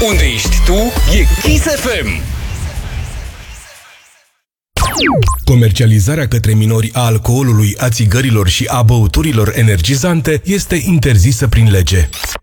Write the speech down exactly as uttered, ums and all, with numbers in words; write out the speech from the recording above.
Unde ești tu, e Kiss F M. Comercializarea către minori a alcoolului, a țigărilor și a băuturilor energizante este interzisă prin lege.